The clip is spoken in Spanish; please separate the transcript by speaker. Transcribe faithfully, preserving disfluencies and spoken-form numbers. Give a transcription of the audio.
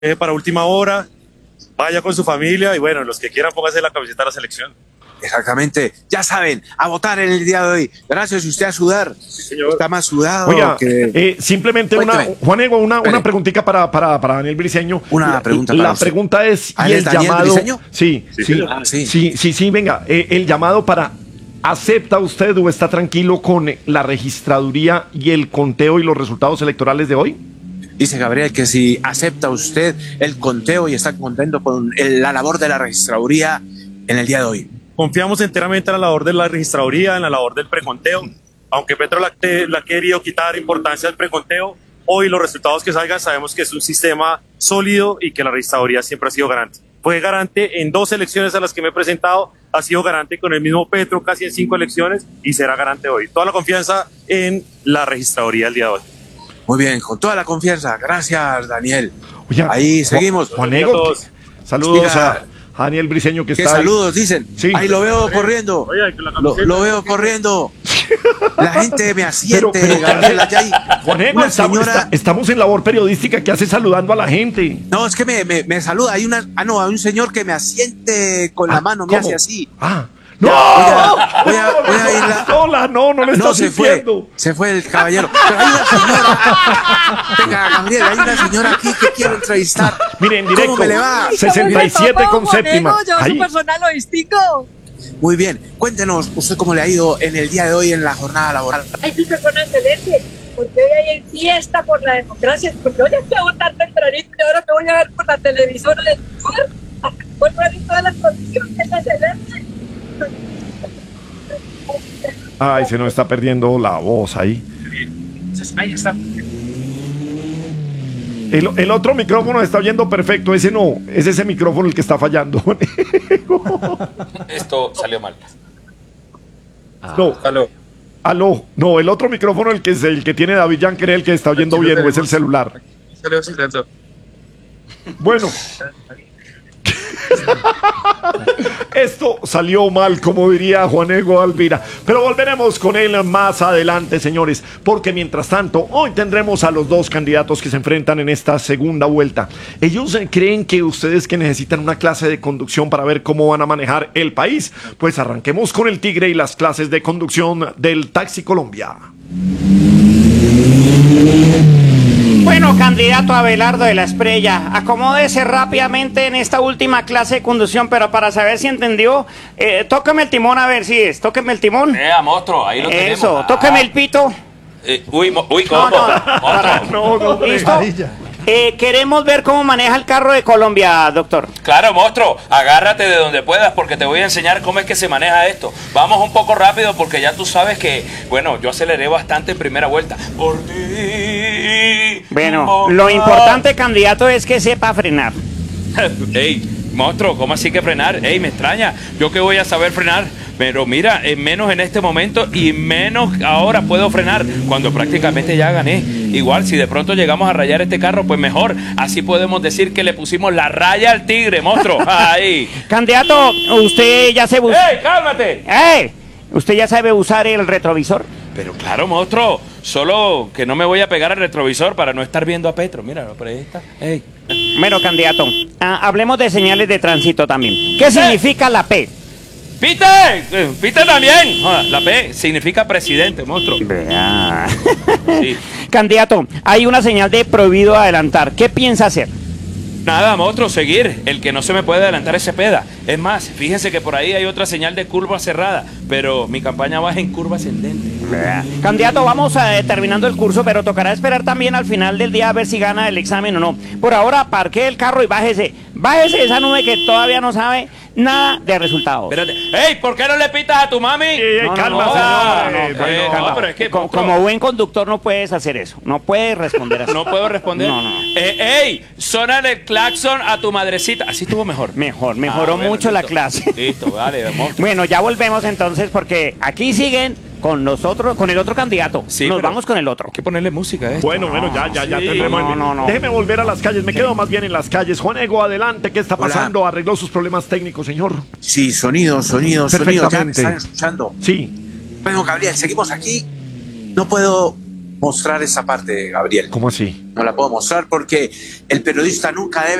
Speaker 1: eh, para última hora, vaya con su familia y bueno, los que quieran pónganse la camiseta de la selección.
Speaker 2: Exactamente, ya saben, a votar en el día de hoy. Gracias, y usted a sudar.
Speaker 1: Sí, señor.
Speaker 2: Está más sudado.
Speaker 3: Oiga,
Speaker 2: que...
Speaker 3: eh, simplemente una, Juanego, una, una preguntita para, para, para Daniel Briseño.
Speaker 2: Una
Speaker 3: la,
Speaker 2: pregunta
Speaker 3: La
Speaker 2: para usted.
Speaker 3: pregunta es,
Speaker 2: ¿Ah,
Speaker 3: ¿y
Speaker 2: es
Speaker 3: el
Speaker 2: Daniel
Speaker 3: llamado?
Speaker 2: Briseño?
Speaker 3: Sí,
Speaker 1: Sí,
Speaker 3: sí,
Speaker 2: ah, sí.
Speaker 3: sí, sí, sí, venga, eh, el llamado para, ¿acepta usted o está tranquilo con la registraduría y el conteo y los resultados electorales de hoy?
Speaker 2: Dice Gabriel que si acepta usted el conteo y está contento con el- la labor de la registraduría en el día de hoy.
Speaker 1: Confiamos enteramente en la labor de la registraduría, en la labor del preconteo. Aunque Petro la, te- la ha querido quitar importancia al preconteo, hoy los resultados que salgan sabemos que es un sistema sólido y que la registraduría siempre ha sido garante. Fue garante en dos elecciones a las que me he presentado, ha sido garante con el mismo Petro casi en cinco elecciones y será garante hoy. Toda la confianza en la registraduría el día de hoy.
Speaker 2: Muy bien, con toda la confianza. Gracias, Daniel.
Speaker 3: Oiga,
Speaker 2: Ahí
Speaker 3: Ju-
Speaker 2: seguimos.
Speaker 3: Juanego,
Speaker 1: Saludos.
Speaker 3: saludos
Speaker 2: Mira,
Speaker 3: a a Daniel Briseño que
Speaker 2: ¿Qué
Speaker 3: está ahí.
Speaker 2: saludos dicen?
Speaker 3: Sí.
Speaker 2: Ahí lo veo corriendo.
Speaker 1: Oye, que la
Speaker 2: Lo,
Speaker 1: camiseta-
Speaker 2: lo veo corriendo. La gente me asiente,
Speaker 3: Pero- pero-
Speaker 2: Gabriel, allá hay
Speaker 3: Juanego,
Speaker 2: una
Speaker 3: estamos,
Speaker 2: señora.
Speaker 3: está- estamos en labor periodística que hace saludando a la gente.
Speaker 2: No, es que me, me, me saluda. Hay una. Ah, no, hay un señor que me asiente con la
Speaker 3: Ah,
Speaker 2: mano, me
Speaker 3: ¿cómo?
Speaker 2: hace así.
Speaker 3: Ah, ¡no!
Speaker 2: Voy a- voy a- voy a irla-
Speaker 3: Hola, no, no le
Speaker 2: No,
Speaker 3: estás
Speaker 2: se fue.
Speaker 3: sintiendo.
Speaker 2: Se fue el caballero. Pero hay una señora. Venga, Gabriel, hay una señora aquí que quiero entrevistar.
Speaker 3: Miren, directo.
Speaker 2: ¿Cómo me le va?
Speaker 3: sesenta y siete con séptima.
Speaker 4: Yo
Speaker 3: Ahí.
Speaker 4: su personal logístico.
Speaker 2: Muy bien. Cuéntenos, ¿usted cómo le ha ido en el día de hoy en la jornada laboral?
Speaker 5: Ay, sí, persona excelente, porque hoy hay fiesta por la democracia, porque hoy estoy a votar tempranito y ahora me voy a ver por la televisora del lugar, por ver todas las condiciones excelentes.
Speaker 3: Ay, se nos está perdiendo la voz ahí.
Speaker 2: Ahí está.
Speaker 3: El, el otro micrófono está oyendo perfecto. Ese no, es ese micrófono el que está fallando.
Speaker 6: Esto salió mal.
Speaker 3: No,
Speaker 6: Aló.
Speaker 3: aló. No, el otro micrófono, el que es el que tiene David Yanker, el que está oyendo bien, o es el celular.
Speaker 6: Salió silencio.
Speaker 3: Bueno. Esto salió mal, como diría Juanego Alvira. Pero volveremos con él más adelante, señores. Porque mientras tanto, hoy tendremos a los dos candidatos que se enfrentan en esta segunda vuelta. Ellos eh, creen que ustedes que necesitan una clase de conducción para ver cómo van a manejar el país. Pues arranquemos con el Tigre y las clases de conducción del Taxi Colombia.
Speaker 7: Bueno, candidato Abelardo de la Esprella, acomódese rápidamente en esta última clase de conducción, pero para saber si entendió, eh, tóqueme el timón a ver si es, tóqueme el timón.
Speaker 6: Eh, monstruo, ahí lo tenemos.
Speaker 7: Eso, tóqueme el pito.
Speaker 6: Eh, uy, mo- uy, ¿cómo?
Speaker 7: No, no, para-
Speaker 3: No, no,
Speaker 7: ¿Listo? Eh, queremos ver cómo maneja el carro de Colombia, doctor.
Speaker 6: Claro, monstruo, agárrate de donde puedas porque te voy a enseñar cómo es que se maneja esto. Vamos un poco rápido porque ya tú sabes que, bueno, yo aceleré bastante en primera vuelta. Por ti.
Speaker 7: Bueno, lo importante, candidato, es que sepa frenar.
Speaker 6: Ey, monstruo, ¿cómo así que frenar? Ey, me extraña. ¿Yo qué voy a saber frenar? Pero mira, en menos en este momento y menos ahora puedo frenar cuando prácticamente ya gané. Igual, si de pronto llegamos a rayar este carro, pues mejor. Así podemos decir que le pusimos la raya al tigre, monstruo. Ahí.
Speaker 7: Candidato, usted ya se usa.
Speaker 6: ¡Ey, cálmate!
Speaker 7: ¡Ey! ¿Usted ya sabe usar el retrovisor?
Speaker 6: Pero claro, monstruo. Solo que no me voy a pegar al retrovisor para no estar viendo a Petro. Mira, por ahí está. Ey.
Speaker 7: Bueno, candidato, ah, hablemos de señales de tránsito también. ¿Qué significa la P?
Speaker 6: ¡Pite! Eh, ¡Pite también! Joda, la P significa presidente, monstruo.
Speaker 7: Vea.
Speaker 6: Sí.
Speaker 7: Candidato, hay una señal de prohibido adelantar. ¿Qué piensa hacer?
Speaker 6: Nada, monstruo, seguir. El que no se me puede adelantar es Cepeda. Es más, fíjense que por ahí hay otra señal de curva cerrada, pero mi campaña va en curva ascendente.
Speaker 7: Candidato, vamos eh, terminando el curso, pero tocará esperar también al final del día a ver si gana el examen o no. Por ahora, parquee el carro y bájese. Bájese de esa nube que todavía no sabe nada de resultados.
Speaker 6: Espérate. ¡Ey! ¿Por qué no le pitas a tu mami?
Speaker 3: Ey, ey,
Speaker 7: No, no,
Speaker 3: calma,
Speaker 7: no,
Speaker 3: señor.
Speaker 7: no, no,
Speaker 3: Eh,
Speaker 7: no,
Speaker 3: bueno,
Speaker 6: Eh,
Speaker 7: calma.
Speaker 6: no, pero es que,
Speaker 7: Co-
Speaker 6: monstruo,
Speaker 7: como buen conductor no puedes hacer eso. No puedes responder así.
Speaker 6: no puedo responder.
Speaker 7: No, no.
Speaker 6: Eh, ¡Ey! Sónale el claxon a tu madrecita. Así estuvo mejor.
Speaker 7: Mejor, mejoró
Speaker 6: Ah, bueno,
Speaker 7: mucho la
Speaker 6: listo.
Speaker 7: clase.
Speaker 6: Listo, vale, monstruo.
Speaker 7: Bueno, ya volvemos entonces porque aquí siguen con nosotros, con el otro candidato.
Speaker 6: Sí,
Speaker 7: Nos
Speaker 6: pero-
Speaker 7: vamos con el otro.
Speaker 6: Hay que ponerle música a esto.
Speaker 3: Bueno, bueno, ya, ya, ya
Speaker 6: Sí.
Speaker 3: tendremos.
Speaker 7: No, no, no.
Speaker 3: Déjeme volver a las calles. Me quedo más bien en las calles. Juanego, adelante. ¿Qué está
Speaker 2: Hola.
Speaker 3: pasando? ¿Arregló sus problemas técnicos, señor?
Speaker 2: Sí, sonido, sonido, sonido. Ya me
Speaker 3: Perfectamente.
Speaker 2: están escuchando.
Speaker 3: Sí.
Speaker 2: Bueno, Gabriel, seguimos aquí. No puedo mostrar esa parte, Gabriel.
Speaker 3: ¿Cómo así?
Speaker 2: No la puedo mostrar porque el periodista nunca debe